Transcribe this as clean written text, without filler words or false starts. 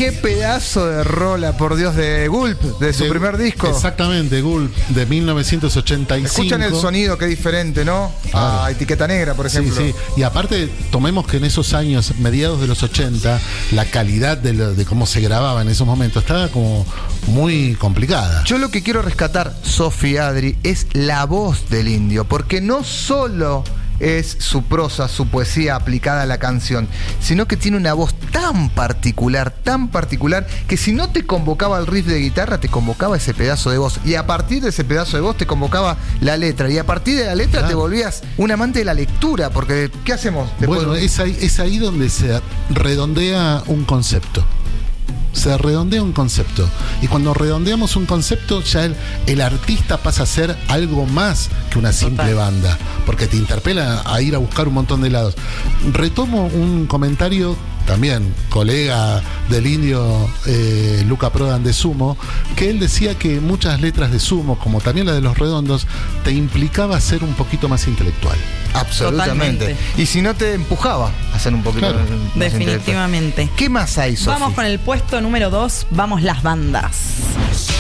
Qué pedazo de rola, por Dios, de Gulp, de su primer disco. Exactamente, Gulp, de 1985. Escuchan el sonido, qué diferente, ¿no? Claro. A Etiqueta Negra, por ejemplo. Sí, sí. Y aparte, tomemos que en esos años, mediados de los 80, la calidad de cómo se grababa en esos momentos estaba como muy complicada. Yo lo que quiero rescatar, Sofi, Adri, es la voz del Indio, porque no solo es su prosa, su poesía aplicada a la canción, sino que tiene una voz tan particular, que si no te convocaba el riff de guitarra, te convocaba ese pedazo de voz, y a partir de ese pedazo de voz te convocaba la letra, y a partir de la letra te volvías un amante de la lectura, porque ¿qué hacemos? Bueno, es ahí donde se redondea un concepto. Se redondea un concepto. Y cuando redondeamos un concepto, ya el artista pasa a ser algo más que una simple banda, porque te interpela a ir a buscar un montón de lados. Retomo un comentario, también colega del Indio, Luca Prodan de Sumo, que él decía que muchas letras de Sumo, como también la de Los Redondos, te implicaba ser un poquito más intelectual. Absolutamente. Totalmente. Y si no te empujaba a ser un poquito más Definitivamente. intelectual. ¿Qué más hay, Sofi? Vamos con el puesto número 2, vamos las bandas.